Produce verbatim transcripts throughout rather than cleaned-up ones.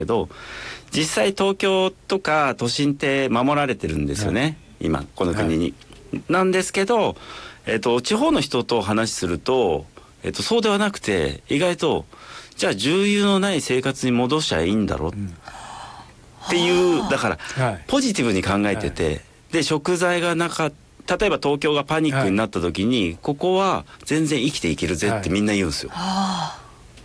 けど、実際東京とか都心って守られてるんですよね、はい、今この国に、はい、なんですけど、えーと、地方の人と話すると、えーと、そうではなくて意外とじゃあ重油のない生活に戻しちゃいいんだろうっていう、だから、はい、ポジティブに考えてて、はい、で食材がなかった例えば東京がパニックになった時に、はい、ここは全然生きていけるぜってみんな言うんですよ、はい、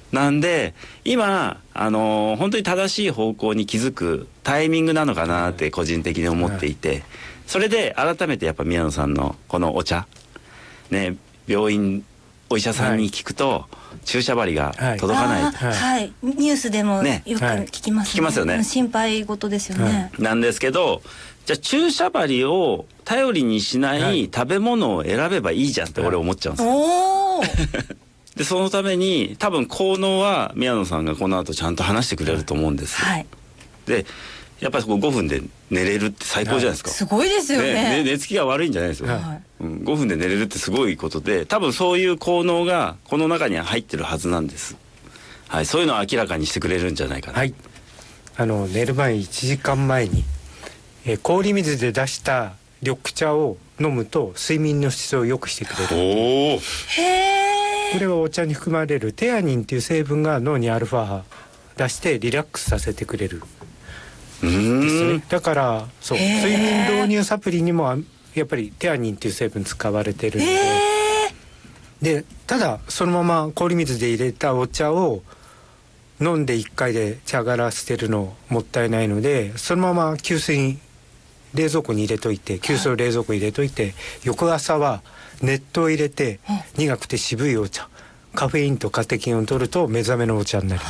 なんで今あのー、本当に正しい方向に気づくタイミングなのかなって個人的に思っていて、はい、それで改めてやっぱ宮野さんのこのお茶ね、病院お医者さんに聞くと、はい、注射針が届かない、はいはい、ニュースでもよく聞きますね、 聞きますよね、 心配事ですよね、 はい、なんですけど、じゃあ注射針を頼りにしない食べ物を選べばいいじゃんって俺思っちゃうんですよ、はい、でそのために多分効能は宮野さんがこの後ちゃんと話してくれると思うんですよ、はい、でやっぱりごふんで寝れるって最高じゃないですか、はい、 すごいですよ ね, ね寝つきが悪いんじゃないですよ、はい、うん、ごふんで寝れるってすごいことで、多分そういう効能がこの中には入ってるはずなんです、はい、そういうのを明らかにしてくれるんじゃないかな、 はい、あの寝る前いちじかんまえに、えー、氷水で出した緑茶を飲むと睡眠の質を良くしてくれる。 おー、 へー、 これはお茶に含まれるテアニンという成分が脳にアルファ波出してリラックスさせてくれるうーんですね、だからそう睡眠導入サプリにもやっぱりテアニンという成分使われてるので、でただそのまま氷水で入れたお茶を飲んでいっかいで茶殻捨てるのもったいないので、そのまま急須に冷蔵庫に入れといて、急須を冷蔵庫に入れといて、翌朝は熱湯を入れて苦くて渋いお茶、カフェインとカテキンを取ると目覚めのお茶になります。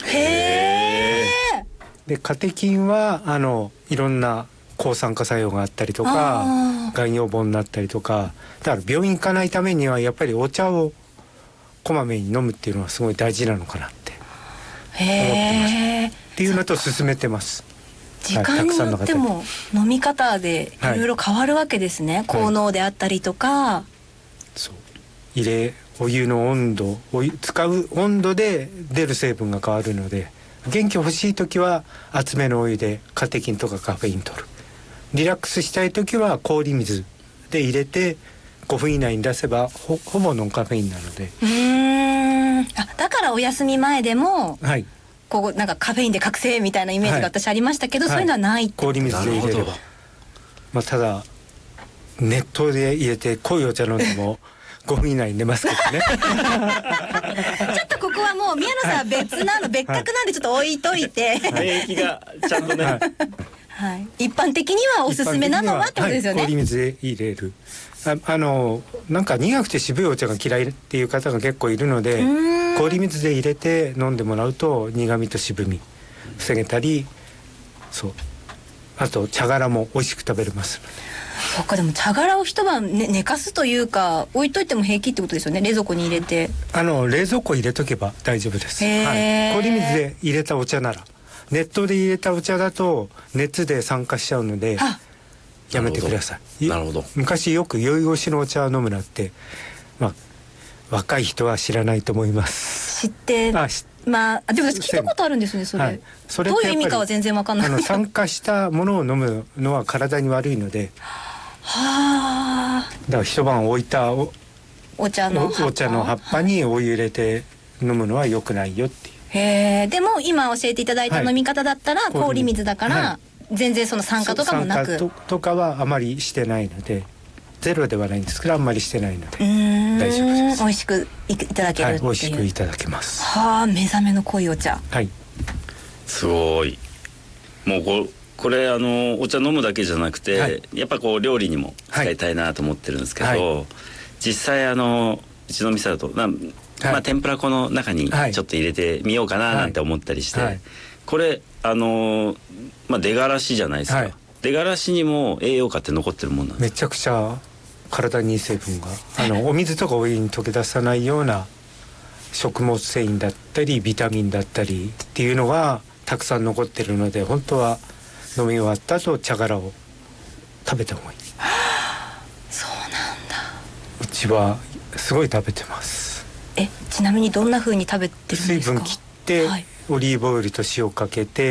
へー、 でカテキンはあのいろんな抗酸化作用があったりとかがん予防になったりとか、だから病院行かないためにはやっぱりお茶をこまめに飲むっていうのはすごい大事なのかなって思ってますっていうのと勧めてます。 時間によっても飲み方でいろいろ変わるわけですね、はい、効能であったりとか、はい、 そう入れお湯の温度お湯使う温度で出る成分が変わるので、元気欲しい時は熱めのお湯でカテキンとかカフェイン取る、リラックスしたい時は氷水で入れてごふん以内に出せば ほ, ほぼノンカフェインなので、 うーん、あだからお休み前でも、 はい、 こうなんかカフェインで覚醒みたいなイメージが私ありましたけど、はい、そういうのはないって、 氷水で入れれば、まあ、ただ熱湯で入れて濃いお茶飲んでもごふん以内に寝ますけどねちょっとここはもう宮野さんは別なの、はい、別格なんでちょっと置いといて、 免疫がちゃんとね、はいはい、一般的にはおすすめなのはってことですよね、 はい、氷水で入れる、あ, あのなんか苦くて渋いお茶が嫌いっていう方が結構いるので、氷水で入れて飲んでもらうと苦味と渋み防げたり、そうあと茶殻も美味しく食べれますので。 そうか、でも茶殻を一晩、ね、寝かすというか置いといても平気ってことですよね、冷蔵庫に入れて。 あの冷蔵庫入れとけば大丈夫です、はい、氷水で入れたお茶なら、熱湯で入れたお茶だと熱で酸化しちゃうのでやめてください。 なるほど。 昔よく酔い越しのお茶を飲むなって、まあ、若い人は知らないと思います。 知ってあしまあ、でも私聞いたことあるんですねそれ、はい、それどういう意味かは全然わかんない。 あの酸化したものを飲むのは体に悪いのではあ、 だから一晩置いた お, お, 茶の葉っぱお茶の葉っぱにお湯入れて飲むのは良くないよっていう。 へえ。でも今教えていただいた飲み方だったら、はい、氷水だから、はい、全然その酸化とかもなく、 酸化 と, とかはあまりしてないので、ゼロではないんですけどあんまりしてないので大丈夫です。 美味しく い, いただけるっていう、はい、 美味しくいただけます。 はあ、目覚めの濃いお茶、 はい、 すごい。もう こ, これあのお茶飲むだけじゃなくて、はい、やっぱこう料理にも使いたいなと思ってるんですけど、はい、実際あのうちの店だとな、まあ、天ぷら粉の中にちょっと入れてみようかななんて思ったりして、はいはい、これあの、まあ、出がらしじゃないですか、はい、出がらしにも栄養価って残ってるもんなんですか？ めちゃくちゃ体にいい成分があのお水とかお湯に溶け出さないような食物繊維だったりビタミンだったりっていうのがたくさん残ってるので、本当は飲み終わった後茶殻を食べた方がいい。 はあ、そうなんだ。 うちはすごい食べてます。 え、ちなみにどんな風に食べてるんですか？ 水分切って、はい、 オリーブオイルと塩かけて